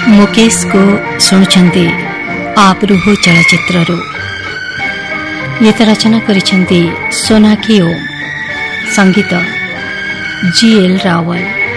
मुकेश को शुणुछंती आप रुहु चलचित्ररू। गीत रचना करिछंती सोनाक्षी ओम, संगीत जी एल रावल।